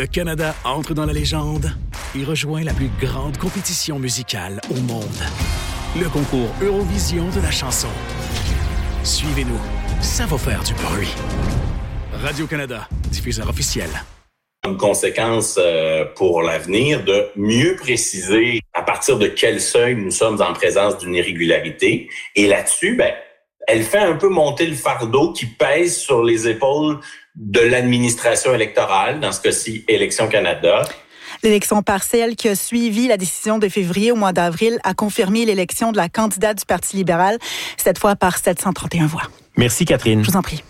Le Canada entre dans la légende et rejoint la plus grande compétition musicale au monde. Le concours Eurovision de la chanson. Suivez-nous, ça va faire du bruit. Radio-Canada, diffuseur officiel. Une conséquence pour l'avenir de mieux préciser à partir de quel seuil nous sommes en présence d'une irrégularité. Et là-dessus, elle fait un peu monter le fardeau qui pèse sur les épaules de l'administration électorale, dans ce cas-ci, Élections Canada. L'élection partielle qui a suivi la décision de février au mois d'avril a confirmé l'élection de la candidate du Parti libéral, cette fois par 731 voix. Merci, Catherine. Je vous en prie.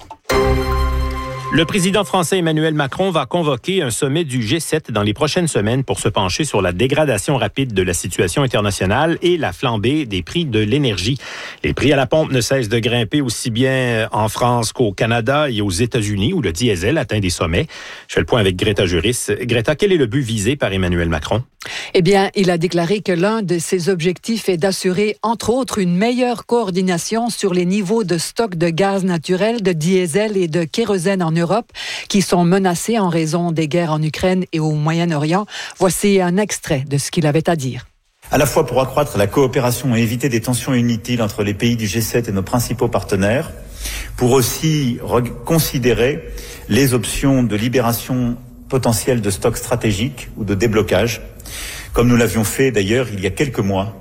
Le président français Emmanuel Macron va convoquer un sommet du G7 dans les prochaines semaines pour se pencher sur la dégradation rapide de la situation internationale et la flambée des prix de l'énergie. Les prix à la pompe ne cessent de grimper aussi bien en France qu'au Canada et aux États-Unis où le diesel atteint des sommets. Je fais le point avec Greta Juris. Greta, quel est le but visé par Emmanuel Macron? Eh bien, il a déclaré que l'un de ses objectifs est d'assurer, entre autres, une meilleure coordination sur les niveaux de stock de gaz naturel, de diesel et de kérosène en Europe, qui sont menacés en raison des guerres en Ukraine et au Moyen-Orient. Voici un extrait de ce qu'il avait à dire. À la fois pour accroître la coopération et éviter des tensions inutiles entre les pays du G7 et nos principaux partenaires, pour aussi considérer les options de libération potentielle de stocks stratégiques ou de déblocage, comme nous l'avions fait d'ailleurs il y a quelques mois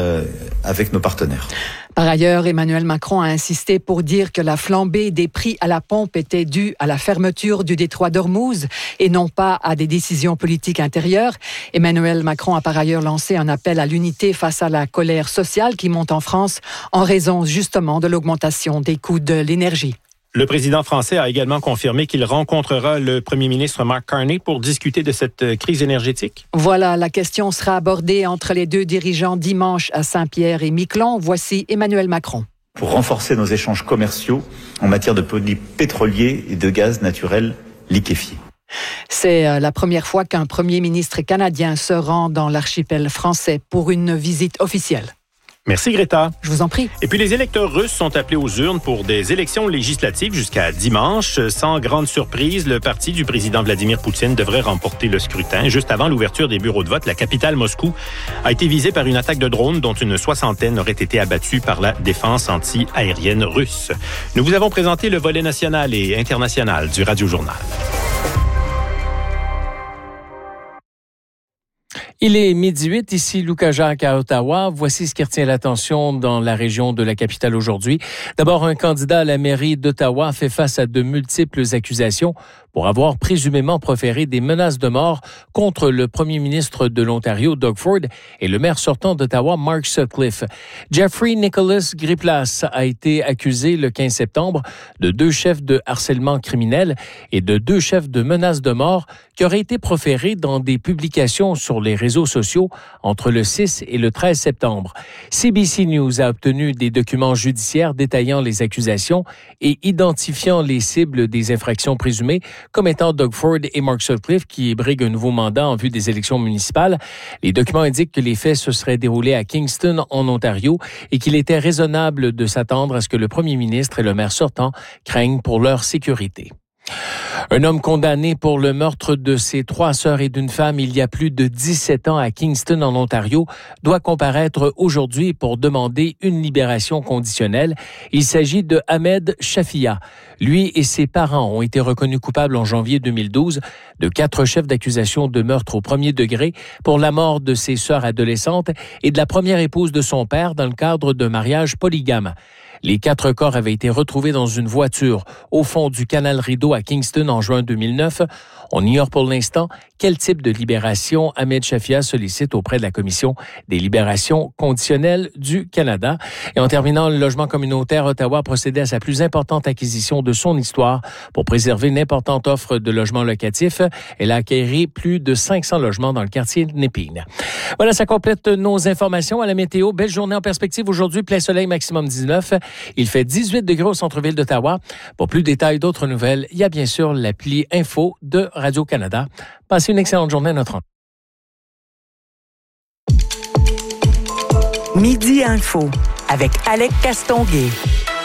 avec nos partenaires. Par ailleurs, Emmanuel Macron a insisté pour dire que la flambée des prix à la pompe était due à la fermeture du détroit d'Ormuz et non pas à des décisions politiques intérieures. Emmanuel Macron a par ailleurs lancé un appel à l'unité face à la colère sociale qui monte en France en raison justement de l'augmentation des coûts de l'énergie. Le président français a également confirmé qu'il rencontrera le premier ministre Mark Carney pour discuter de cette crise énergétique. Voilà, la question sera abordée entre les deux dirigeants dimanche à Saint-Pierre et Miquelon. Voici Emmanuel Macron. Pour renforcer nos échanges commerciaux en matière de produits pétroliers et de gaz naturel liquéfié. C'est la première fois qu'un premier ministre canadien se rend dans l'archipel français pour une visite officielle. Merci Greta. Je vous en prie. Et puis les électeurs russes sont appelés aux urnes pour des élections législatives jusqu'à dimanche. Sans grande surprise, le parti du président Vladimir Poutine devrait remporter le scrutin. Juste avant l'ouverture des bureaux de vote, la capitale Moscou a été visée par une attaque de drones dont une 60aine aurait été abattue par la défense anti-aérienne russe. Nous vous avons présenté le volet national et international du Radio Journal. Il est 12h08, ici Lucas Jacques à Ottawa. Voici ce qui retient l'attention dans la région de la capitale aujourd'hui. D'abord, un candidat à la mairie d'Ottawa fait face à de multiples accusations pour avoir présumément proféré des menaces de mort contre le premier ministre de l'Ontario, Doug Ford, et le maire sortant d'Ottawa, Mark Sutcliffe. Jeffrey Nicholas Griplas a été accusé le 15 septembre de 2 chefs de harcèlement criminel et de 2 chefs de menaces de mort qui auraient été proférés dans des publications sur les réseaux sociaux entre le 6 et le 13 septembre. CBC News a obtenu des documents judiciaires détaillant les accusations et identifiant les cibles des infractions présumées comme étant Doug Ford et Mark Sutcliffe qui briguent un nouveau mandat en vue des élections municipales. Les documents indiquent que les faits se seraient déroulés à Kingston, en Ontario, et qu'il était raisonnable de s'attendre à ce que le premier ministre et le maire sortant craignent pour leur sécurité. Un homme condamné pour le meurtre de ses 3 sœurs et d'une femme il y a plus de 17 ans à Kingston, en Ontario, doit comparaître aujourd'hui pour demander une libération conditionnelle. Il s'agit de Ahmed Shafia. Lui et ses parents ont été reconnus coupables en janvier 2012 de 4 chefs d'accusation de meurtre au premier degré pour la mort de ses sœurs adolescentes et de la première épouse de son père dans le cadre d'un mariage polygame. Les 4 corps avaient été retrouvés dans une voiture au fond du canal Rideau à Kingston en juin 2009. On ignore pour l'instant quel type de libération Ahmed Shafia sollicite auprès de la Commission des libérations conditionnelles du Canada. Et en terminant, le logement communautaire Ottawa a procédé à sa plus importante acquisition de son histoire pour préserver une importante offre de logements locatifs. Elle a acquéri plus de 500 logements dans le quartier de Nepean. Voilà, ça complète nos informations à la météo. Belle journée en perspective aujourd'hui, plein soleil, maximum 19. Il fait 18 degrés au centre-ville d'Ottawa. Pour plus de détails, d'autres nouvelles, il y a bien sûr l'appli Info de Radio-Canada. Passez une excellente journée à notre antenne. Midi Info avec Alec Castonguay.